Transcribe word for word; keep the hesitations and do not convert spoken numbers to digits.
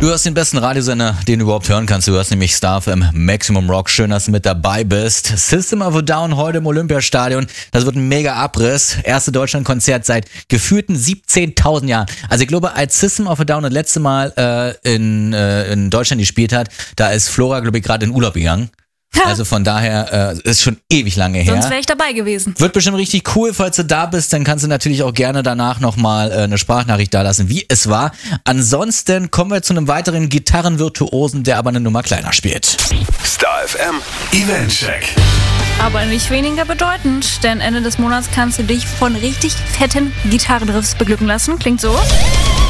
Du hörst den besten Radiosender, den du überhaupt hören kannst. Du hörst nämlich Star F M Maximum Rock. Schön, dass du mit dabei bist. System of a Down heute im Olympiastadion. Das wird ein mega Abriss. Erste Deutschlandkonzert seit gefühlten siebzehntausend Jahren. Also ich glaube, als System of a Down das letzte Mal äh, in, äh, in Deutschland gespielt hat, da ist Flora, glaube ich, gerade in Urlaub gegangen. Also von daher äh, ist schon ewig lange her. Sonst wäre ich dabei gewesen. Wird bestimmt richtig cool, falls du da bist. Dann kannst du natürlich auch gerne danach nochmal äh, eine Sprachnachricht dalassen, wie es war. Ansonsten kommen wir zu einem weiteren Gitarrenvirtuosen, der aber eine Nummer kleiner spielt. Star F M Eventcheck. Aber nicht weniger bedeutend, denn Ende des Monats kannst du dich von richtig fetten Gitarrenriffs beglücken lassen. Klingt so.